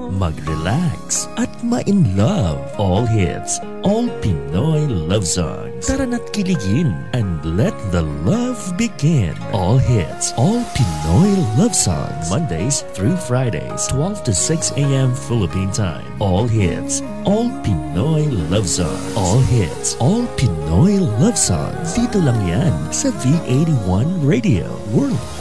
mag-relax at ma-in love. All hits, all Pinoy love songs. Tara na't kiligin and let the love begin. All hits, all Pinoy love songs. Mondays through Fridays, 12 to 6 a.m. Philippine time. All hits, all Pinoy love songs. All hits, all Pinoy love songs. Dito lang yan sa V81 Radio World.